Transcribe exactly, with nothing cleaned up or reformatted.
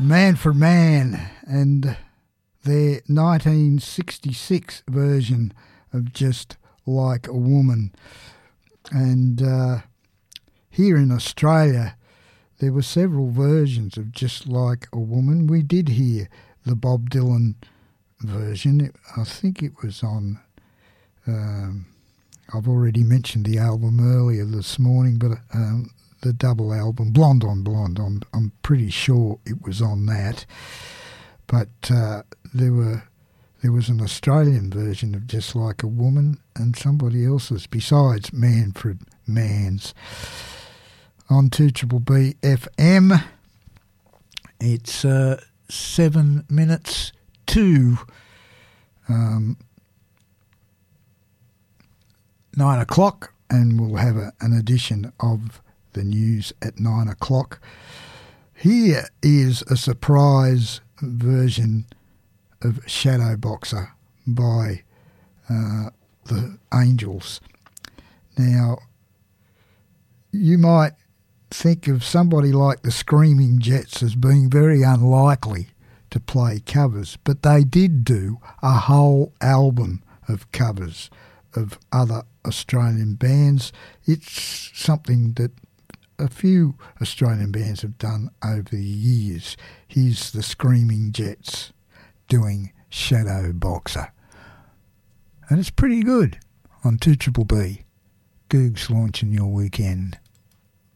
Man for Man and their nineteen sixty-six version of Just Like a Woman. And uh, here in Australia, there were several versions of Just Like a Woman. We did hear the Bob Dylan version. It, I think it was on, um, I've already mentioned the album earlier this morning, but um, the double album, Blonde on Blonde, I'm, I'm pretty sure it was on that. But uh, there were there was an Australian version of Just Like a Woman and somebody else's besides Manfred Mann's. On two B B F M, it's uh, seven minutes to um, nine o'clock, and we'll have a, an edition of the news at nine o'clock. Here is a surprise version of Shadow Boxer by uh, the Angels. Now, you might think of somebody like the Screaming Jets as being very unlikely to play covers, but they did do a whole album of covers of other Australian bands. It's something that a few Australian bands have done over the years. Here's the Screaming Jets doing Shadow Boxer. And it's pretty good on two B B B. Googs launching your weekend.